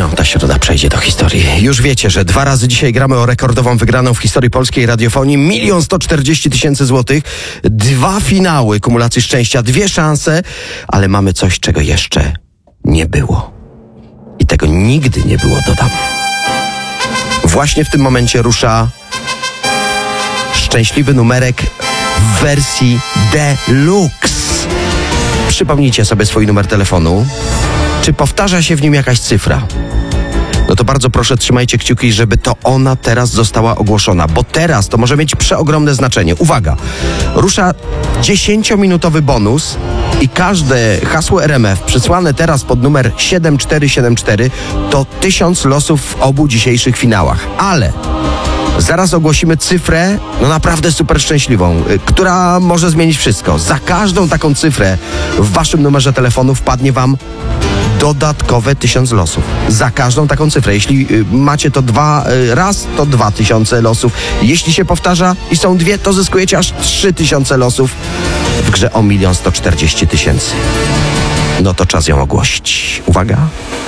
No, ta środa przejdzie do historii. Już wiecie, że 2 razy dzisiaj gramy o rekordową wygraną w historii polskiej radiofonii. 1 140 000 złotych. 2 finały kumulacji szczęścia, 2 szanse, ale mamy coś, czego jeszcze nie było. I tego nigdy nie było, dodam. Właśnie w tym momencie rusza szczęśliwy numerek w wersji deluxe. Przypomnijcie sobie swój numer telefonu. Czy powtarza się w nim jakaś cyfra? No to bardzo proszę, trzymajcie kciuki, żeby to ona teraz została ogłoszona, bo teraz to może mieć przeogromne znaczenie. Uwaga, rusza 10-minutowy bonus i każde hasło RMF przysłane teraz pod numer 7474 to 1000 losów w obu dzisiejszych finałach. Ale zaraz ogłosimy cyfrę, no naprawdę super szczęśliwą, która może zmienić wszystko. Za każdą taką cyfrę w waszym numerze telefonu wpadnie wam dodatkowe 1000 losów. Za każdą taką cyfrę. Jeśli macie to raz, to 2000 losów. Jeśli się powtarza i są 2, to zyskujecie aż 3000 losów w grze o 1 140 000. No to czas ją ogłosić. Uwaga.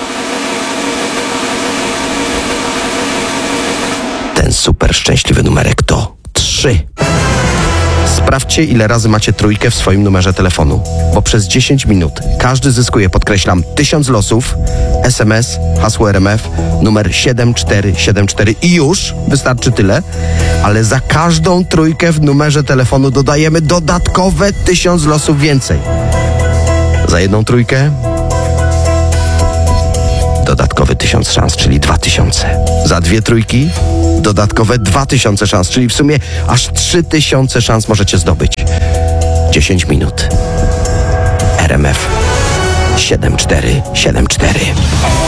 Ten super szczęśliwy numerek to 3. Sprawdźcie, ile razy macie 3 w swoim numerze telefonu, bo przez 10 minut każdy zyskuje, podkreślam, 1000 losów, SMS, hasło RMF, numer 7474 i już, wystarczy tyle, ale za każdą 3 w numerze telefonu dodajemy dodatkowe 1000 losów więcej. Za jedną 3 dodatkowe 1000 szans, czyli 2000. Za 2 3 dodatkowe 2000 szans, czyli w sumie aż 3000 szans możecie zdobyć. 10 minut. RMF 7474.